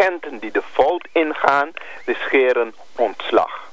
agenten die de fout ingaan riskeren ontslag.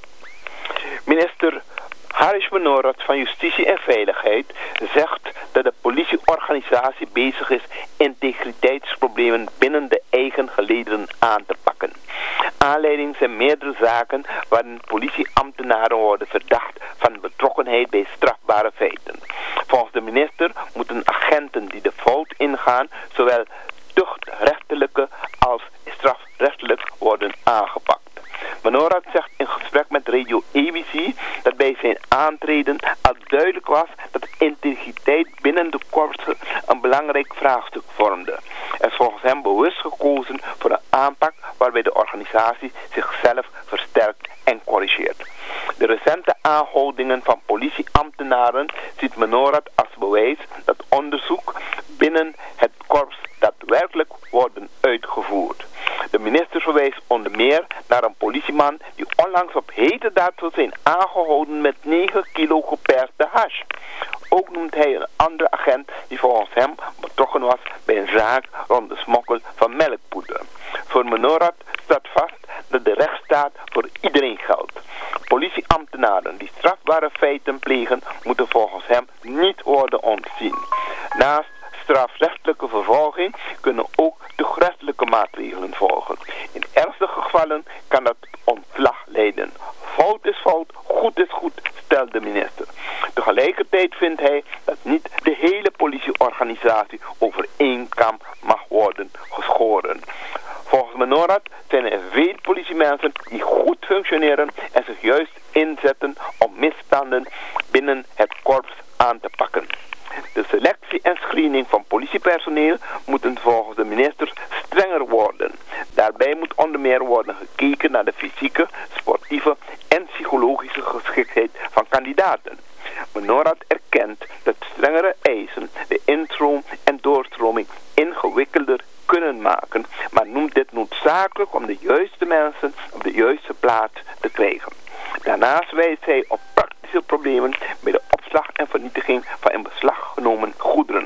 Minister Haris Menorat van Justitie en Veiligheid zegt dat de politieorganisatie bezig is integriteitsproblemen binnen de eigen gelederen aan te pakken. Aanleiding zijn meerdere zaken waarin politieambtenaren worden verdacht van betrokkenheid bij strafbare feiten. Volgens de minister moeten agenten die de fout ingaan zowel tuchtrechtelijke als strafrechtelijk worden aangepakt. Menorat zegt in gesprek met Radio ABC dat bij zijn aantreden al duidelijk was dat integriteit binnen de korpsen een belangrijk vraagstuk vormde. Er is volgens hem bewust gekozen voor een aanpak waarbij de organisatie zichzelf versterkt en corrigeert. De recente aanhoudingen van politieambtenaren ziet Menorat als bewijs dat onderzoek binnen het korps daadwerkelijk worden uitgevoerd. De minister verwijst onder meer naar een politieman die onlangs op hete daad zou zijn aangehouden met 9 kilo geperste hash. Ook noemt hij een andere agent die volgens hem betrokken was bij een zaak rond de smokkel van melkpoeder. Voor Menorat staat vast dat de rechtsstaat voor iedereen geldt. Politieambtenaren die strafbare feiten plegen moeten volgens hem niet worden ontzien. Naast strafrechtelijke vervolging kunnen ook de gerechtelijke maatregelen volgen. In ernstige gevallen kan dat ontslag leiden. Fout is fout, goed is goed, stelt de minister. Tegelijkertijd vindt hij dat niet de hele politieorganisatie over één kam mag worden geschoren. Volgens Menorat zijn er veel politiemensen die goed functioneren en zich juist inzetten om misstanden binnen het korps aan te pakken. De selectie en screening van politiepersoneel moeten volgens de minister strenger worden. Daarbij moet onder meer worden gekeken naar de fysieke, sportieve en psychologische geschiktheid van kandidaten. Menorat erkent dat strengere eisen de instroom en doorstroming ingewikkelder kunnen maken, maar noemt dit noodzakelijk om de juiste mensen op de juiste plaats te krijgen. Daarnaast wijst hij op praktische problemen bij de opslag en vernietiging van in beslag genomen goederen.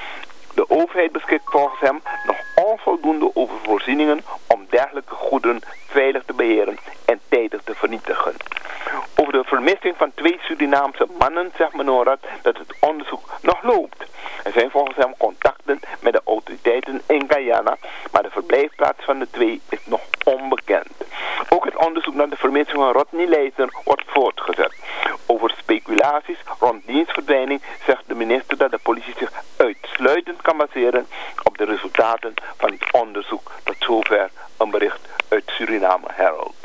De overheid beschikt volgens hem nog onvoldoende over voorzieningen om dergelijke goederen veilig te beheren en tijdig te vernietigen. Over de vermissing van 2 Surinaamse mannen zegt Menorat dat het onderzoek nog loopt. Er zijn volgens hem contacten met de autoriteiten in Guyana, maar de verblijfplaats van de 2 is nog onbekend. Ook het onderzoek naar de vermissing van Rodney Leijzer wordt voortgezet. Over speculaties rond dienstverdwijning zegt de minister dat de politie zich uitsluitend kan baseren op de resultaten van het onderzoek. Tot zover een bericht uit Suriname Herald.